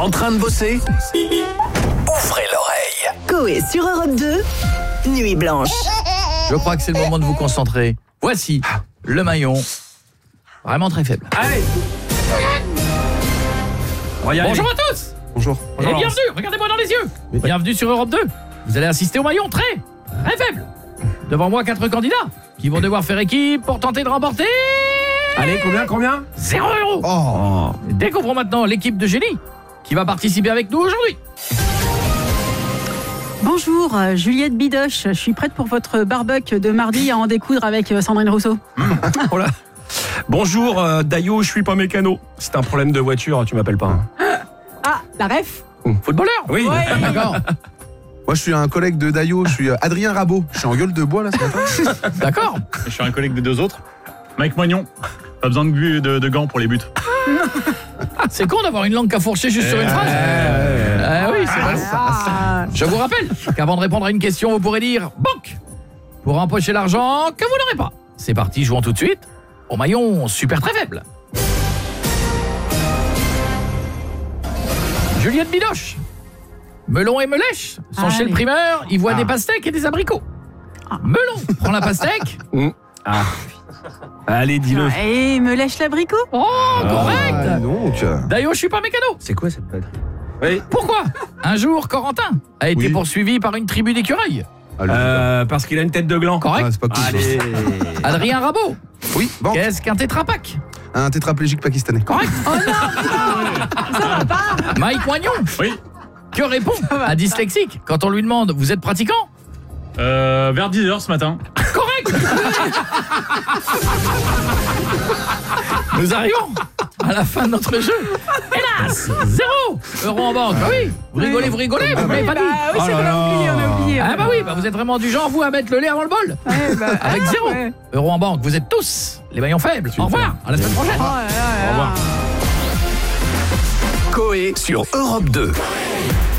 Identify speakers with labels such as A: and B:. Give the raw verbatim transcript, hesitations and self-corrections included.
A: En train de bosser? Ouvrez l'oreille.
B: Coé sur Europe deux, Nuit Blanche.
C: Je crois que c'est le moment de vous concentrer. Voici le maillon. Vraiment très faible.
D: Allez.
C: Bonjour à tous.
E: Bonjour.
C: Et bienvenue, regardez-moi dans les yeux. Bienvenue sur Europe deux. Vous allez assister au maillon très, très faible. Devant moi, quatre candidats qui vont devoir faire équipe pour tenter de remporter...
D: Allez, combien, combien?
C: Zéro euro.
E: Oh.
C: Découvrons maintenant l'équipe de génie qui va participer avec nous aujourd'hui.
F: Bonjour, euh, Juliette Bidoche. Je suis prête pour votre barbecue de mardi à en découdre avec euh, Sandrine Rousseau.
D: Oh là. Bonjour, euh, Dayo, je suis pas mécano. C'est un problème de voiture, tu m'appelles pas.
F: Ah, la ref.
C: Footballeur.
D: Oui.
F: Ouais.
C: D'accord.
E: Moi, je suis un collègue de Dayo, je suis euh, Adrien Rabot. Je suis en gueule de bois, là, ce matin.
C: D'accord.
G: Je suis un collègue des deux autres. Mike Moignon. Pas besoin de, bu- de, de gants pour les buts.
C: C'est con d'avoir une langue qu'à fourcher juste sur une phrase. Ah oui, c'est vrai.
F: Ah.
C: Je vous rappelle qu'avant de répondre à une question, vous pourrez dire banque pour empocher l'argent que vous n'aurez pas. C'est parti, jouons tout de suite au maillon super très faible. Juliette Bidoche. Melon et Melèche sont
F: Allez.
C: chez le primeur, ils voient des pastèques et des abricots. Melon prend la pastèque.
D: Ah. Allez, dis-le.
F: Et me lèche l'abricot.
C: Oh, correct.
E: Ah, donc.
C: D'ailleurs, je suis pas mécano.
D: C'est quoi cette patrie? Oui.
C: Pourquoi? Un jour, Corentin a été
E: Oui.
C: poursuivi par une tribu d'écureuils.
E: Allez.
D: Euh, parce qu'il a une tête de gland.
C: Correct.
E: Ah, c'est pas cool.
D: Allez.
C: Adrien Rabot.
E: Oui, bon.
C: Qu'est-ce qu'un tétrapac?
E: Un tétraplégique pakistanais.
C: Correct.
F: Ça va pas.
C: Mike Moignon.
G: Oui.
C: Que répond un dyslexique quand on lui demande vous êtes pratiquant?
G: Euh, vers dix heures ce matin.
C: Correct. Nous arrivons à la fin de notre jeu. Hélas, zéro euro en banque. Bah oui, vous rigolez, vous rigolez, vous m'avez pas
F: Bah
C: dit.
F: oui, c'est
D: Oh
F: vrai,
D: là
F: on a oublié, on a oublié.
C: Ah bah oui, bah vous êtes vraiment du genre vous à mettre le lait avant le bol.
F: Ouais, bah,
C: Avec
F: ah,
C: zéro
F: ouais.
C: euro en banque, vous êtes tous les maillons faibles. Au revoir, à la semaine prochaine.
F: Oh là là là.
D: Au revoir.
A: Coé sur Europe deux.